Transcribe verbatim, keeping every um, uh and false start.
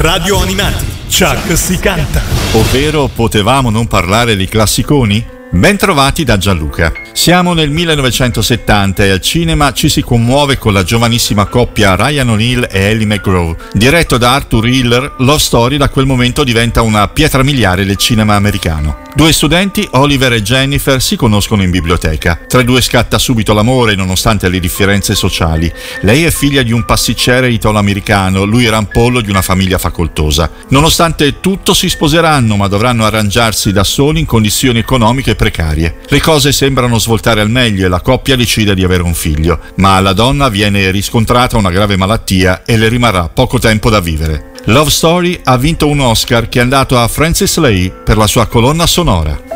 Radio Animati, Chuck si canta. Ovvero potevamo non parlare di classiconi? Ben trovati da Gianluca. Siamo nel millenovecentosettanta e al cinema ci si commuove con la giovanissima coppia Ryan O'Neal e Ellie McGraw. Diretto da Arthur Hiller, Love Story da quel momento diventa una pietra miliare del cinema americano. Due studenti, Oliver e Jennifer, si conoscono in biblioteca. Tra i due scatta subito l'amore nonostante le differenze sociali. Lei è figlia di un pasticcere italo-americano, lui rampollo di una famiglia facoltosa. Nonostante tutto si sposeranno, ma dovranno arrangiarsi da soli in condizioni economiche precarie. Le cose sembrano svoltare al meglio e la coppia decide di avere un figlio, ma alla donna viene riscontrata una grave malattia e le rimarrà poco tempo da vivere. Love Story ha vinto un Oscar che è andato a Francis Lai per la sua colonna sonora.